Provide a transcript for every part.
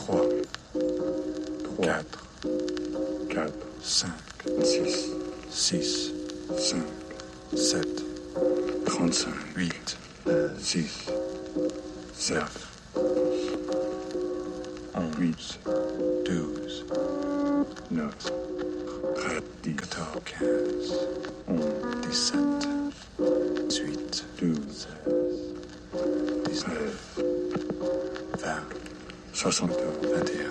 3, 4, 4, 5, 6, 6, 5, 7, 35, 8, 6, 7, 11, 12, 9, 13, 10, 14, 15, 17, 18, 12, 19, 20, 62, 21,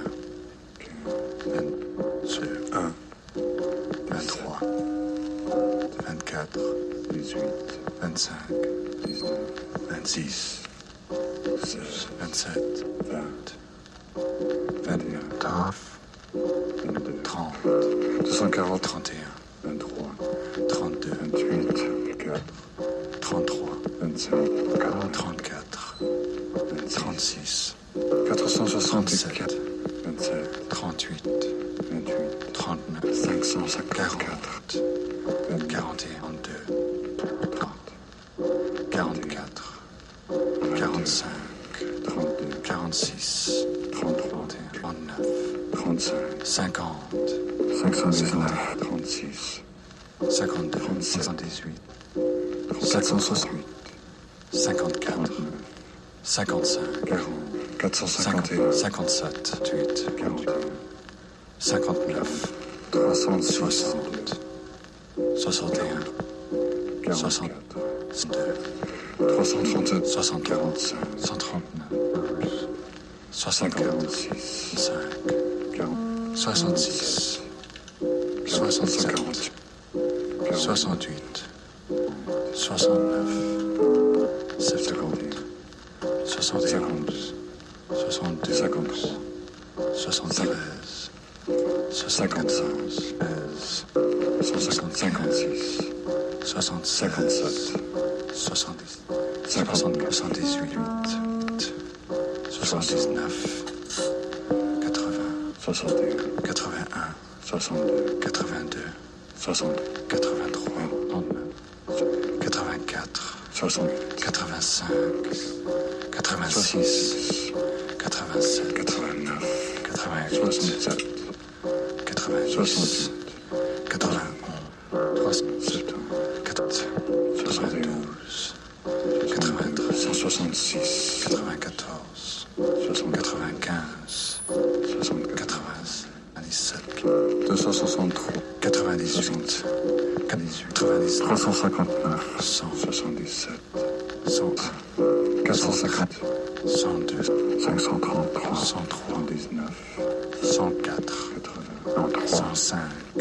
22, 1, 23, 24, 18, 25, 19, 26, 16, 27, 20, 21, 22, 30, 240, 31, 23, 32, 28, 4, 33, 25, 34, 36, 464, 37, 27, 38, 28, 39, 554, 40, 41, 42, 30, 44, 45, 32, 46, 33, 39, 35, 50, 519, 36, 52, 37, 78, 468, 54, 55, 40, 451, 57, 8, 41, 59, 360, 61, 44, 62, 337, 60, 45, 139, 64, 56, 5, 40, 66, 67, 40, 68, 69, 70, 71, 72, 53, 73, 74, 56, 76, 57, 70, 59, 78, 79, 80, 61, 81, 62, 82, 60, 83, 84, 60, 85, 86, 87, 89, 88, 67, 90, 68, 91, 300, 70, 92, 93, 166, 94, 95, 97, 263, 98, 98, 359, 100, 77, 101, 450, 102, 533, 103, 119, 104, 83, 105,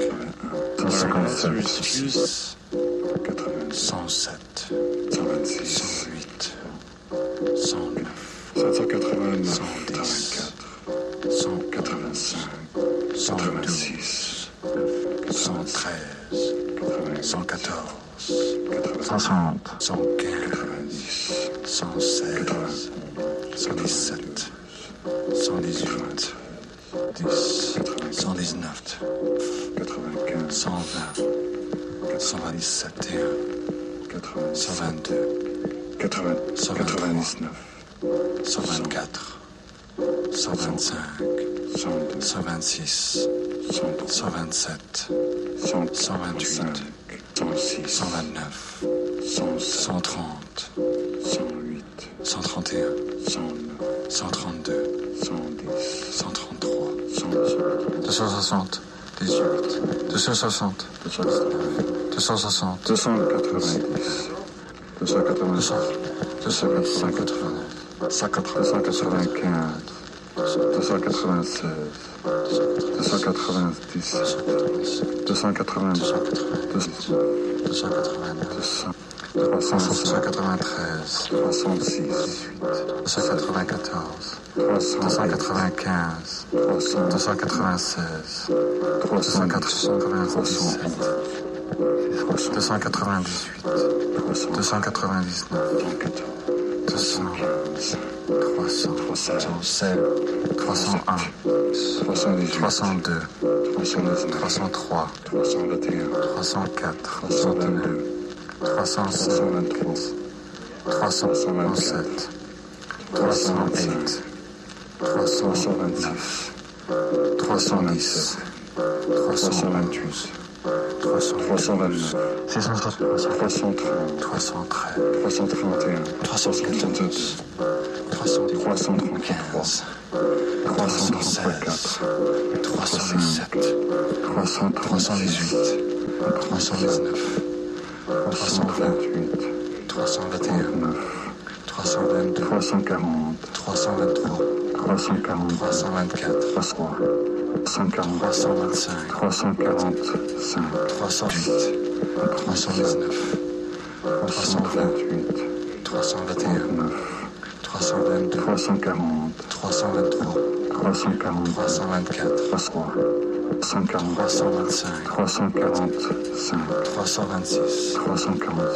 157, 106, 107, 107, 126, 108, 109, 789, 110, 185, 112, 113, 114, 60, 115, 116, 117, 118, 10, 119, 95, 120, 127, 122, 99, 124, 125, 102, 126, 127, 128, 106, 129, 107, 130, 108, 131, 109, 132, 110, 133, 118, 260, 18, 260, 260, 290, 290, 295, 295, 296, 297, 290, 292, 393, 306, 294, 295, 296, 297, 298, 299, 200, 300, 307, 301, 302, 303, 321, 304, 322, 307, 307, 308, 329, 310, 328, 329, 660, 330, 313, 331, 342, 335, 316, 317, 318, 319, 328, 321, 322, 340, 323, 340, 324, 340, 325, 345, 308, 319, 328, 321, 322, 340, 323, 340, 324, 340, 325, 345, 326, 340.